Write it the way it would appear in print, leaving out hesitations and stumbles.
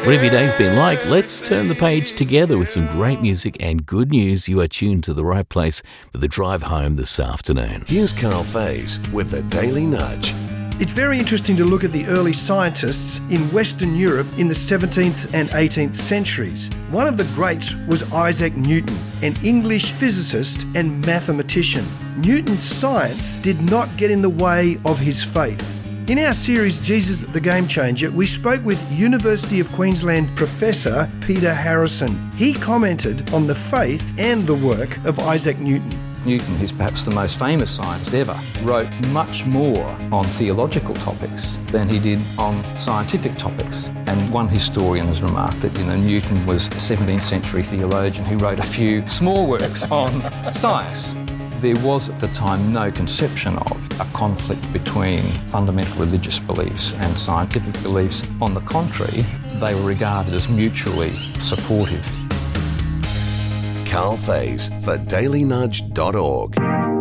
Whatever your day's been like, let's turn the page together with some great music and good news. You are tuned to the right place for the drive home this afternoon. Here's Carl Faze with the Daily Nudge. It's very interesting to look at the early scientists in Western Europe in the 17th and 18th centuries. One of the greats was Isaac Newton, an English physicist and mathematician. Newton's science did not get in the way of his faith. In our series, Jesus the Game Changer, we spoke with University of Queensland professor Peter Harrison. He commented on the faith and the work of Isaac Newton. Newton, who's perhaps the most famous scientist ever, wrote much more on theological topics than he did on scientific topics. And one historian has remarked that, Newton was a 17th century theologian who wrote a few small works on science. There was at the time no conception of a conflict between fundamental religious beliefs and scientific beliefs. On the contrary, they were regarded as mutually supportive. Carl Faze for dailynudge.org.